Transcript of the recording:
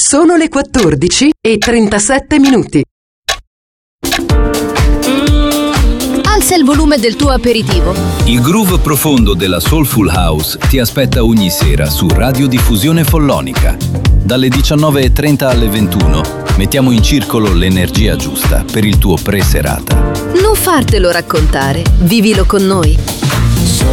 Sono le 14:37. Alza il volume del tuo aperitivo. Il groove profondo della Soulful House ti aspetta ogni sera su Radiodiffusione Follonica. Dalle 19:30 alle 21 mettiamo in circolo l'energia giusta per il tuo pre-serata. Non fartelo raccontare, vivilo con noi.